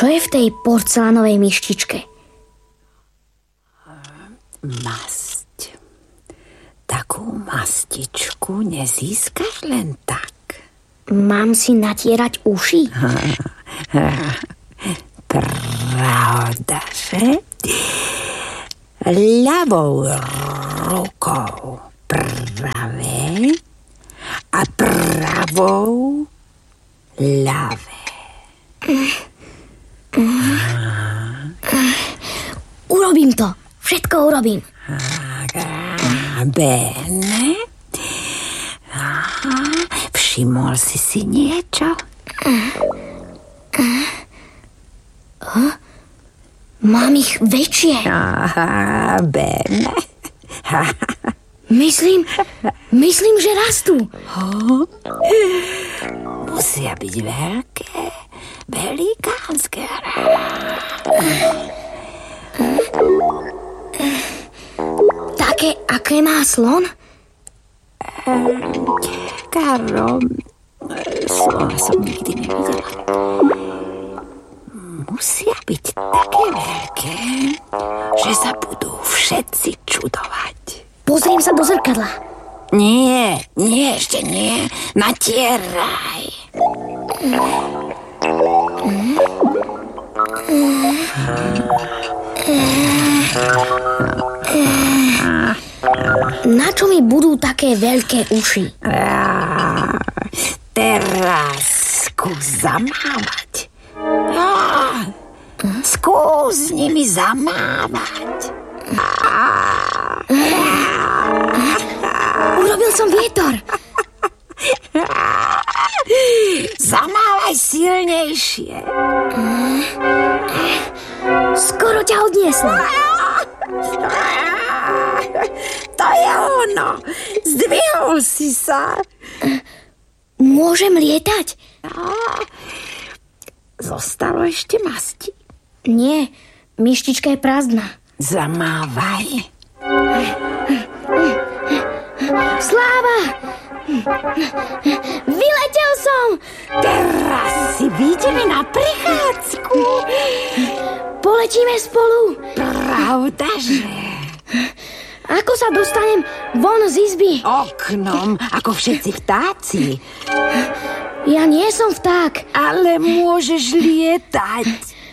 Čo je v tej porcelánovej myštičke? Masť. Takú mastičku nezískaš len tak. Mám si natierať uši? Pravda, že? Ľavou rukou pravé a pravou ľavé. Urobím to. Všetko urobím. Bene. Všimol si niečo? Mám ich väčšie. Bene. Myslím, že rastú. Musia byť veľké, velikánske. Také, aké má slon? Karlo, slona som nikdy nevidela. Musia byť také veľké, že sa budú všetci čudovať. Pozriem sa do zrkadla. Nie, ešte nie. Natieraj. Na čo mi budú také veľké uši? Teraz skús zamávať. Skús nimi zamávať. Urobil som vietor. Zamávaj silnejšie. Skoro ťa odniesla. To je ono. Zdvihol si sa. Môžem lietať? Zostalo ešte masti. Nie, myštička je prázdna. Zamávaj. Sláva! Vyletel som! Teraz si vyjdeme na prechádzku. Poletíme spolu. Pravda, že? Ako sa dostanem von z izby? Oknom, ako všetci vtáci. Ja nie som vták. Ale môžeš lietať.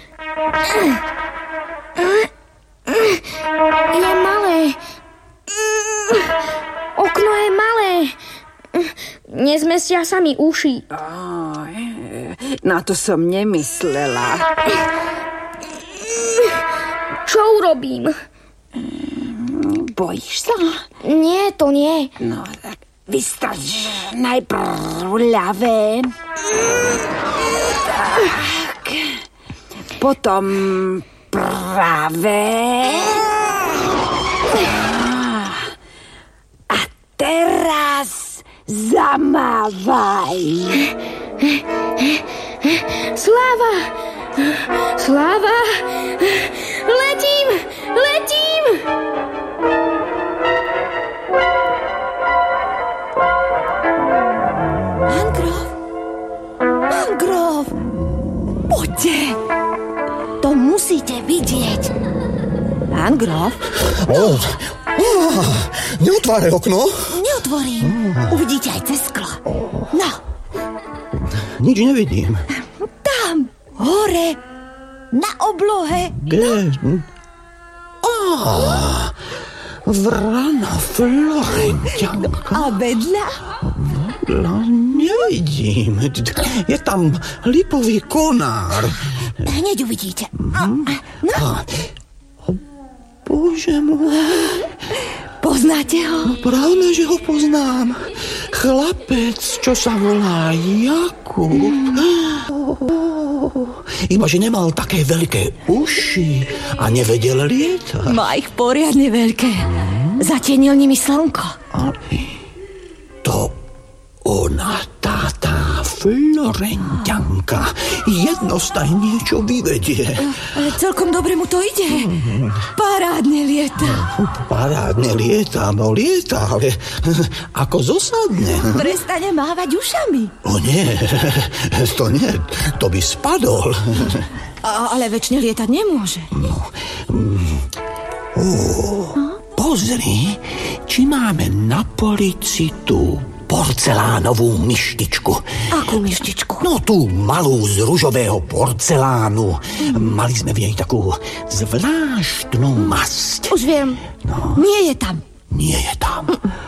Je malé. Okno je malé. Nezmestia sa mi uši. Na to som nemyslela. Čo urobím? Bojíš sa? Nie, to nie. No tak vystrač najprv ľavé. Tak. Potom pravé. A teraz zamávaj. Sláva! Sláva! Letím! Letím! Mangrove! Poďte! To musíte vidieť. Mangrove? Neotváraj okno. Neotvorím. Uvidíte aj cez sklo. No. Nič nevidím. Tam, hore, na oblohe. Kde? Vrana Florentianka. A vedľa? Nevidím. Je tam lipový konár. Hneď uvidíte. Bože môj. Poznáte ho? Pravda, že ho poznám. Chlapec, čo sa volá Jakub. Iba, že nemal také veľké uši a nevedel lietať. Má ich poriadne veľké. Zatienil nimi slnko. To ona, tá Florentianka. Jednostaj niečo vyvedie. Ale celkom dobre mu to ide. Parádne lieta. Parádne lieta, ale ako zosadne. Prestane mávať ušami. O nie, to by spadol. Ale večne lietať nemôže. Pozri, či máme na polici tú porcelánovú myštičku. Akú myštičku? No tú malú z ružového porcelánu. Mali sme v nej takú zvláštnu masť. Už viem. No. Nie je tam. Nie je tam.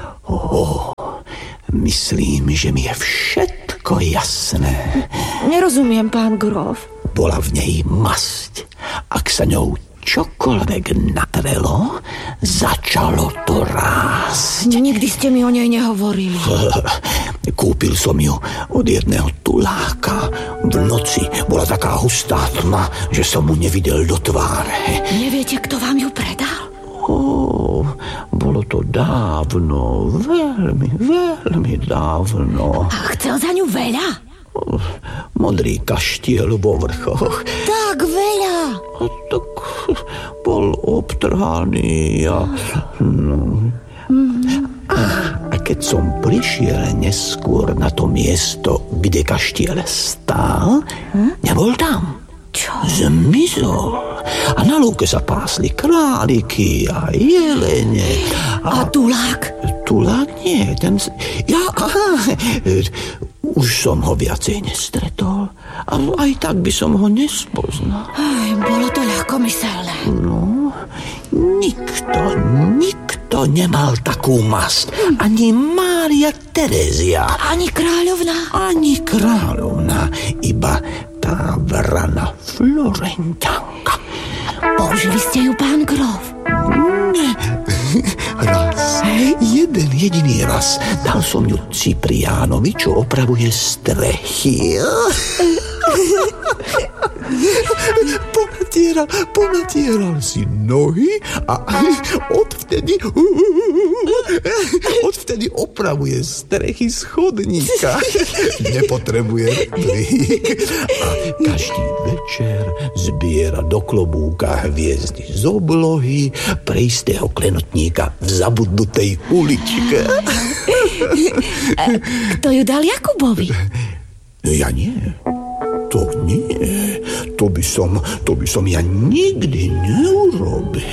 Myslím, že mi je všetko jasné. Nerozumiem, pán Grof. Bola v nej masť. Ak sa ňou čokoľvek natrelo, začalo to rásť. Nikdy ste mi o nej nehovorili. Kúpil som ju od jedného tuláka. V noci bola taká hustá tma, že som mu nevidel do tváre. Neviete, kto vám ju predal? Bolo to dávno, veľmi dávno. A chcel za ňu veľa? Modrý kaštiel vo vrchoch. Tak veľa. A tak bol obtrhaný a keď som prišiel neskôr na to miesto, kde kaštiel stál, nebol tam. Čo? Zmizol. A na lúke sa pásli králiky a jelene. A tulák? Tulák nie, už som ho viacej nestretol. A aj tak by som ho nespoznal. Bolo to ľahkomyselné. No, nikto nemal takú masť. Ani Mária Terézia. Ani kráľovná. Iba tá vrana Florentianka. Použili ste ju, pán Grof? Raz. Jeden jediný raz. Dal som ju Cipriánovi, čo opravuje strechy. Ponatieral si nohy a odvtedy opravuje strechy z chodníka. Nepotrebuje plík. A každý večer zbiera do klobúka hviezdy z oblohy pre istého klenotníka v zabudnutej uličke. Kto ju dal Jakubovi? Ja nie. To nie. To by som ja nikdy neurobil.